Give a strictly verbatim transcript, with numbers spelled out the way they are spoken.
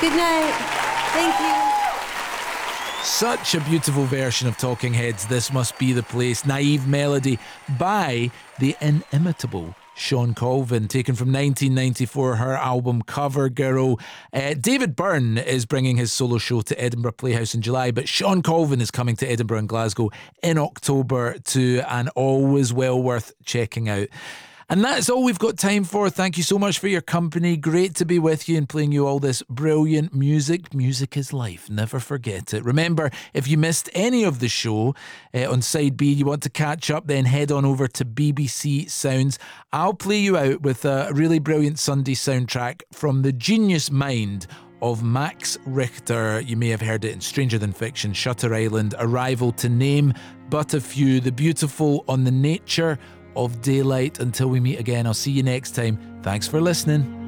Good night. Thank you. Such a beautiful version of Talking Heads, This Must Be the Place. Naive melody by the inimitable Shawn Colvin, taken from nineteen ninety-four, her album Cover Girl. Uh, David Byrne is bringing his solo show to Edinburgh Playhouse in July, but Shawn Colvin is coming to Edinburgh and Glasgow in October too, and always well worth checking out. And that's all we've got time for. Thank you so much for your company. Great to be with you and playing you all this brilliant music. Music is life. Never forget it. Remember, if you missed any of the show uh, on Side B, you want to catch up, then head on over to B B C Sounds. I'll play you out with a really brilliant Sunday soundtrack from the genius mind of Max Richter. You may have heard it in Stranger Than Fiction, Shutter Island, Arrival, to name but a few. The beautiful on the nature of daylight. Until we meet again, I'll see you next time. Thanks for listening.